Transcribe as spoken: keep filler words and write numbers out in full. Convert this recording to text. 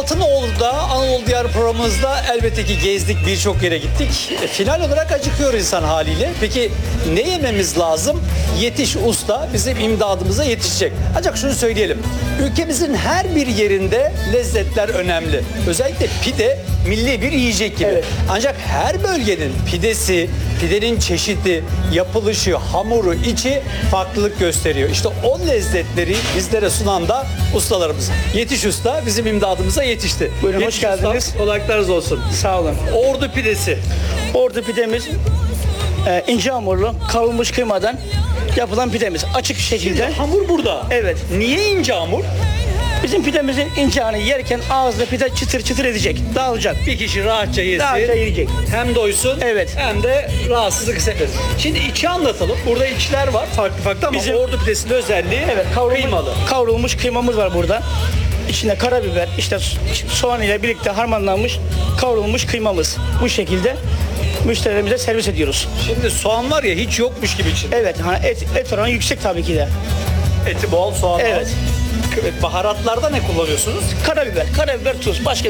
Altınoğlu'da Anadolu Diyarı programımızda elbette ki gezdik, birçok yere gittik. E, final olarak acıkıyor insan haliyle. Peki ne yememiz lazım? Yetiş usta bizim imdadımıza yetişecek. Ancak şunu söyleyelim. Ülkemizin her bir yerinde lezzetler önemli. Özellikle pide milli bir yiyecek gibi. Evet. Ancak her bölgenin pidesi, pidenin çeşidi, yapılışı, hamuru, içi farklılık gösteriyor. İşte o lezzetleri bizlere sunan da ustalarımız. Yetiş Usta bizim imdadımıza yetişti. Buyurun, Yetiş hoş geldiniz. Usta, kolaylıklarınız olsun. Sağ olun. Ordu pidesi. Ordu pidemiz e, ince hamurlu, kavrulmuş kıymadan yapılan pidemiz. Açık şekilde. Hamur burada. Evet. Niye ince hamur? Bizim pidemizin ince anı yerken ağızda pide çıtır çıtır edecek, dağılacak. Bir kişi rahatça yesin. Rahatça yiyecek. Hem doysun Evet. hem de rahatsızlık hissetmesin. Şimdi içi anlatalım. Burada içler var farklı farklı ama Bizim- ordu pidesinin özelliği Evet, kavrulmuş, kıymalı. kavrulmuş kıymamız var burada. İçinde karabiber, işte so- soğan ile birlikte harmanlanmış kavrulmuş kıymamız. Bu şekilde müşterilerimize servis ediyoruz. Şimdi soğan var ya hiç yokmuş gibi içinde. Evet, hani et, et oranı yüksek tabii ki de. Eti bol, soğan Evet. az. Baharatlarda ne kullanıyorsunuz? Karabiber, karabiber, tuz. Başka